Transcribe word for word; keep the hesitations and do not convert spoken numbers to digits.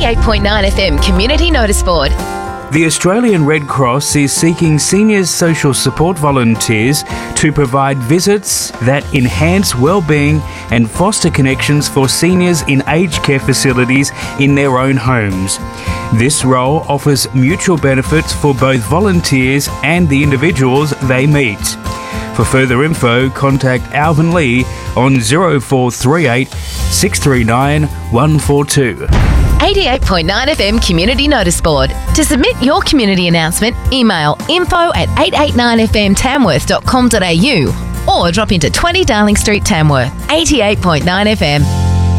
eighty-eight point nine F M Community Notice Board. The Australian Red Cross is seeking seniors social support volunteers to provide visits that enhance well-being and foster connections for seniors in aged care facilities in their own homes. This role offers mutual benefits for both volunteers and the individuals they meet. For further info, contact Alvin Lee on zero four three eight, six three nine, one four two. eighty-eight point nine F M Community Notice Board. To submit your community announcement, email info at eight eight nine f m tamworth dot com dot a u or drop into twenty Darling Street, Tamworth. eighty-eight point nine F M.